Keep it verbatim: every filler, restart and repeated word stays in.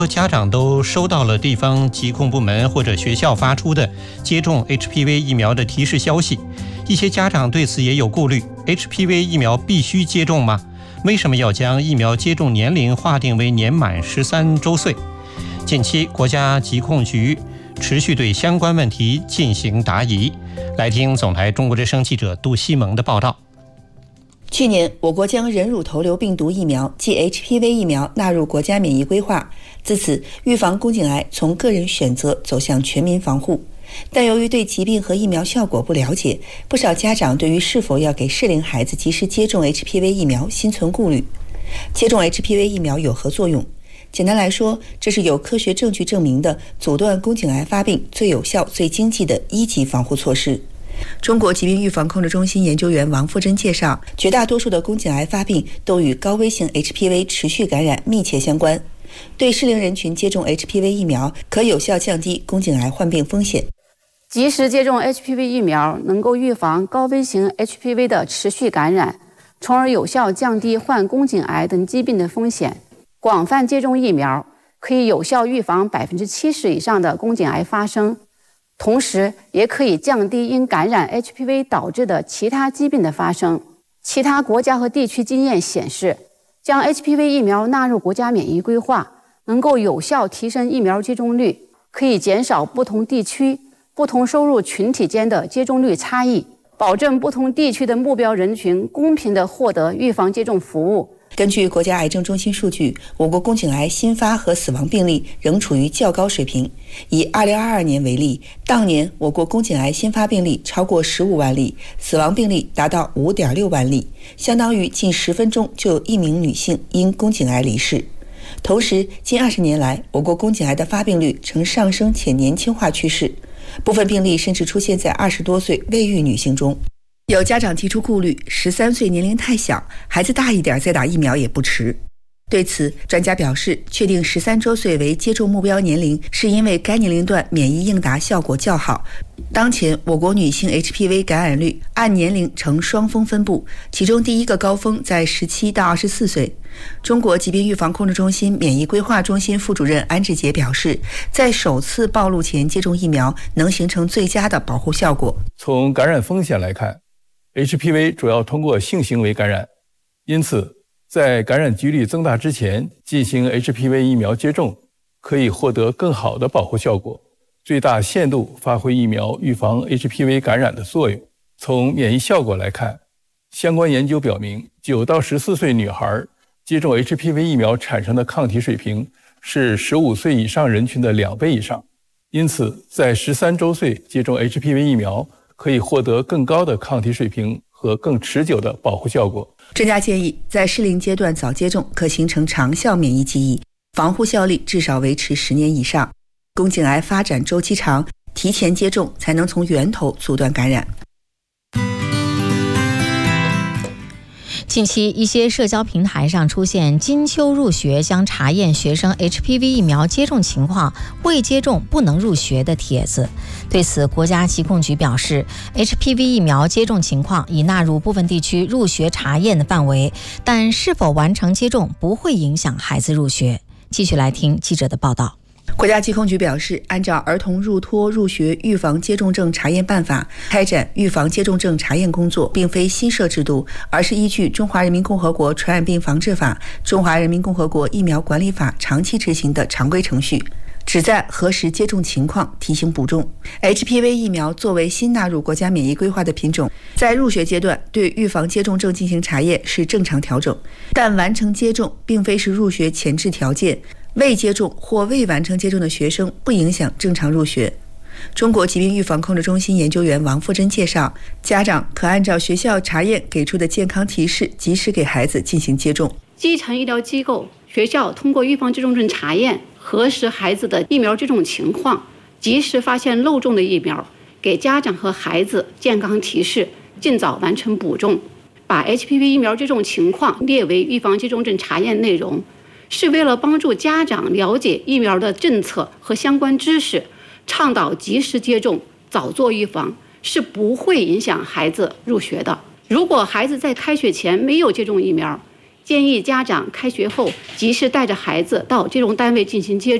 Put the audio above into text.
家长都收到了地方疾控部门或者学校发出的接种 H P V 疫苗的提示消息，一些家长对此也有顾虑。 H P V 疫苗必须接种吗？为什么要将疫苗接种年龄划定为年满十三周岁？近期国家疾控局持续对相关问题进行答疑。来听总台中国之声记者杜西蒙的报道。 去年，我国将人乳头瘤病毒疫苗即 H P V 疫苗纳入国家免疫规划，自此预防宫颈癌从个人选择走向全民防护。但由于对疾病和疫苗效果不了解，不少家长对于是否要给适龄孩子及时接种 H P V 疫苗心存顾虑。接种 H P V 疫苗有何作用？简单来说，这是有科学证据证明的阻断宫颈癌发病最有效、最经济的一级防护措施。中国疾病预防控制中心研究员王富珍介绍，绝大多数的宫颈癌发病都与高危型 H P V 持续感染密切相关。对适龄人群接种 H P V 疫苗，可有效降低宫颈癌患病风险。 及时接种 H P V 疫苗能够预防高危型 H P V 的持续感染，从而有效降低患宫颈癌等疾病的风险。广泛接种疫苗可以有效预防百分之七十以上的宫颈癌发生，同时也可以降低因感染 H P V 导致的其他疾病的发生。其他国家和地区经验显示，将 H P V 疫苗纳入国家免疫规划，能够有效提升疫苗接种率，可以减少不同地区、不同收入群体间的接种率差异，保证不同地区的目标人群公平地获得预防接种服务。 根据国家癌症中心数据，我国宫颈癌新发和死亡病例仍处于较高水平。以二零二二年为例，当年我国宫颈癌新发病例超过十五万例，死亡病例达到五点六万例，相当于近十分钟就有一名女性因宫颈癌离世。同时，近二十年来，我国宫颈癌的发病率呈上升且年轻化趋势，部分病例甚至出现在二十多岁未育女性中。有家长提出顾虑，十三岁年龄太小，孩子大一点再打疫苗也不迟。对此，专家表示，确定十三周岁为接种目标年龄，是因为该年龄段免疫应答效果较好。当前，我国女性 H P V 感染率按年龄呈双峰分布，其中第一个高峰在十七到二十四岁。中国疾病预防控制中心免疫规划中心副主任安志杰表示，在首次暴露前接种疫苗能形成最佳的保护效果。 从感染风险来看， H P V 主要通过性行为感染，因此在感染几率增大之前进行 H P V 疫苗接种，可以获得更好的保护效果，最大限度发挥疫苗预防 H P V 感染的作用。从免疫效果来看，相关研究表明，九到十四岁女孩接种 H P V 疫苗产生的抗体水平是十五岁以上人群的两倍以上，因此在十三周岁接种 H P V 疫苗可以获得更高的抗体水平和更持久的保护效果。 专家建议，在适龄阶段早接种可形成长效免疫记忆，防护效力至少维持十年以上。宫颈癌发展周期长，提前接种才能从源头阻断感染。 近期，一些社交平台上出现金秋入学将查验学生 H P V 疫苗接种情况，未接种不能入学的帖子。对此，国家疾控局表示 ，H P V 疫苗接种情况已纳入部分地区入学查验的范围，但是否完成接种不会影响孩子入学。继续来听记者的报道。 国家疾控局表示，按照《儿童入托入学预防接种证查验办法》开展预防接种证查验工作，并非新设制度，而是依据《中华人民共和国传染病防治法》《中华人民共和国疫苗管理法》长期执行的常规程序，旨在核实接种情况，提醒补种。H P V 疫苗作为新纳入国家免疫规划的品种，在入学阶段对预防接种证进行查验是正常调整，但完成接种并非是入学前置条件。未接种或未完成接种的学生不影响正常入学。中国疾病预防控制中心研究员王富珍介绍，家长可按照学校查验给出的健康提示，及时给孩子进行接种。 基层医疗机构、学校通过预防接种证查验，核实孩子的疫苗接种情况，及时发现漏种的疫苗，给家长和孩子健康提示，尽早完成补种。把 H P V 疫苗接种情况列为预防接种证查验内容，是为了帮助家长了解疫苗的政策和相关知识，倡导及时接种，早做预防，是不会影响孩子入学的。如果孩子在开学前没有接种疫苗， 建议家长开学后及时带着孩子到接种单位进行接种。